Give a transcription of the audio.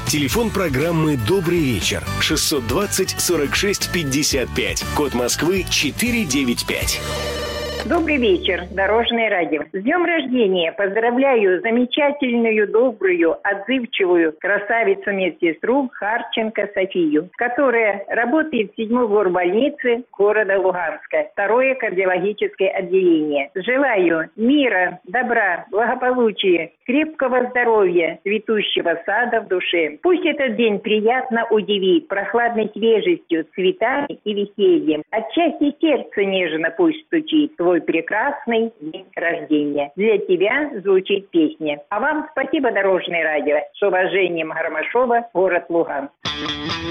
Телефон программы «Добрый вечер» 620-46-55. Код Москвы 495. Добрый вечер, Дорожное радио. С днем рождения поздравляю замечательную, добрую, отзывчивую красавицу-медсестру Харченко Софию, которая работает в 7-й горбольнице города Луганска, 2-е кардиологическое отделение. Желаю мира, добра, благополучия, крепкого здоровья, цветущего сада в душе. Пусть этот день приятно удивит прохладной свежестью, цветами и весельем. Отчасти сердце нежно пусть стучит. Твой прекрасный день рождения. Для тебя звучит песня. А вам спасибо, Дорожное радио. С уважением, Гармашова, город Луганск.